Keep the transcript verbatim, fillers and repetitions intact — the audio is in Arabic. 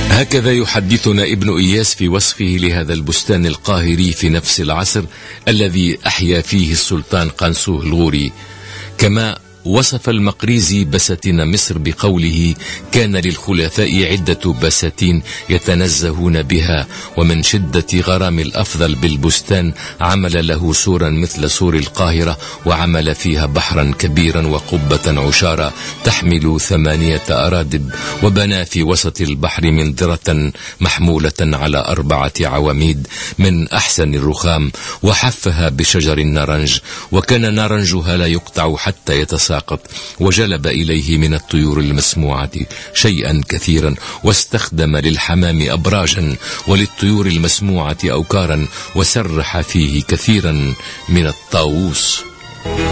هكذا يحدثنا ابن إياس في وصفه لهذا البستان القاهري في نفس العصر الذي أحيا فيه السلطان قنصوه الغوري. كما وصف المقريزي بساتين مصر بقوله: كان للخلفاء عدة بساتين يتنزهون بها، ومن شدة غرام الأفضل بالبستان عمل له سورا مثل سور القاهرة، وعمل فيها بحرا كبيرا وقبة عشارة تحمل ثمانية أرادب، وبنى في وسط البحر منذرة محمولة على أربعة عواميد من أحسن الرخام، وحفها بشجر النرنج، وكان نرنجها لا يقطع حتى يتساقط، وجلب إليه من الطيور المسموعة شيئا كثيرا، واستخدم للحمام أبراجا وللطيور المسموعة أوكارا، وسرح فيه كثيرا من الطاووس.